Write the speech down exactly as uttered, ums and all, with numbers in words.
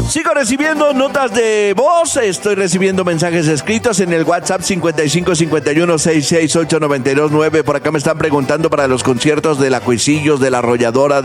Sigo recibiendo notas de voz, estoy recibiendo mensajes escritos en el WhatsApp cincuenta y cinco cincuenta y uno sesenta y seis ocho noventa y dos nueve. Por acá me están preguntando para los conciertos de la Cuisillos, de la Arrolladora,